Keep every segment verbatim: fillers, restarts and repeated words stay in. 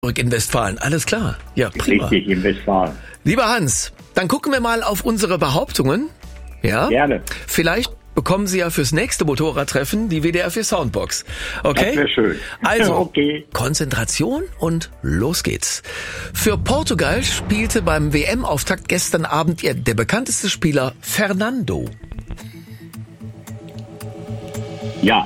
in Westfalen, alles klar. Ja, prima. Richtig, in Westfalen. Lieber Hans, dann gucken wir mal auf unsere Behauptungen. Ja? Gerne. Vielleicht bekommen Sie ja fürs nächste Motorradtreffen die W D R vier Soundbox. Okay? Das wäre schön. Also, okay. Konzentration und los geht's. Für Portugal spielte beim W M-Auftakt gestern Abend der bekannteste Spieler Fernando. Ja.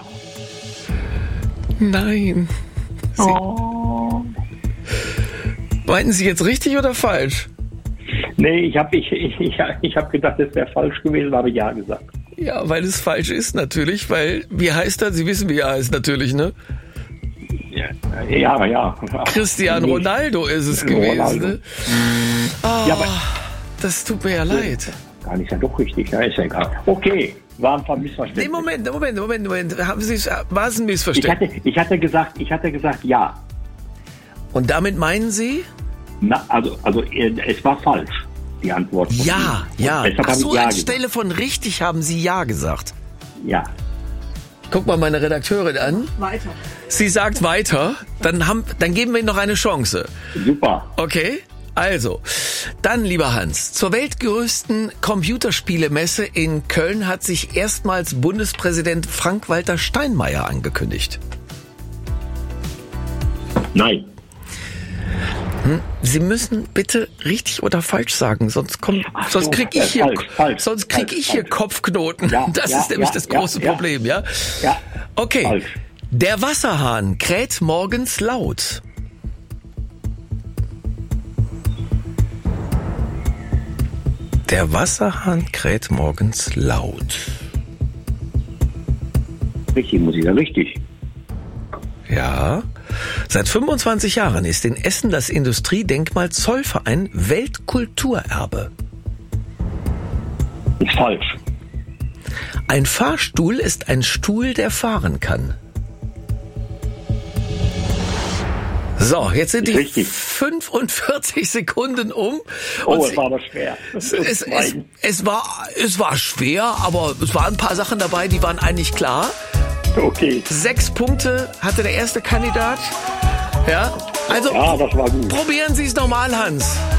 Nein. Sie Oh. Meinten Sie jetzt richtig oder falsch? Nee, ich habe ich, ich, ich, ich hab gedacht, das wäre falsch gewesen, habe ich ja gesagt. Ja, weil es falsch ist natürlich, weil, wie heißt er? Sie wissen, wie er heißt natürlich, ne? Ja, ja. ja. Cristiano Ronaldo ist es gewesen, Ronaldo. ne? Ah, Ja, aber das tut mir ja leid. gar nicht ja doch richtig, ja, ist ja egal. Okay, war ein paar Missverständnisse. Nee, Moment, Moment, Moment, Moment. Haben Sie, war es ein Ich Missverständnis? hatte, ich hatte gesagt, ich hatte gesagt, ja. Und damit meinen Sie? Na, also, also äh, es war falsch, die Antwort. von Ja, Ihnen. ja. Deshalb Ach habe so, ich ja anstelle von richtig haben Sie ja gesagt. gesagt. Ja. Guck mal meine Redakteurin an. Weiter. Sie sagt weiter, dann, haben, dann geben wir Ihnen noch eine Chance. Super. Okay? Also, dann, lieber Hans, zur weltgrößten Computerspielemesse in Köln hat sich erstmals Bundespräsident Frank-Walter Steinmeier angekündigt. Nein. Sie müssen bitte richtig oder falsch sagen, sonst kommt, Ach so, sonst krieg äh, ich hier, falsch, falsch, sonst krieg falsch, ich hier falsch. Kopfknoten. Ja, das ja, ist nämlich ja, das ja, große ja. Problem, ja? Ja. Okay. Falsch. Der Wasserhahn kräht morgens laut. Der Wasserhahn kräht morgens laut. Richtig, muss ich sagen, richtig. Ja. Seit fünfundzwanzig Jahren ist in Essen das Industriedenkmal Zollverein Weltkulturerbe. Ist falsch. Ein Fahrstuhl ist ein Stuhl, der fahren kann. So, jetzt sind die Richtig. fünfundvierzig Sekunden um. Oh, Und es Sie- war aber schwer. es, es, es, es, war, es war schwer, aber es waren ein paar Sachen dabei, die waren eigentlich klar. Okay. Sechs Punkte hatte der erste Kandidat. Ja, also Ja, das war gut. probieren Sie es nochmal, Hans.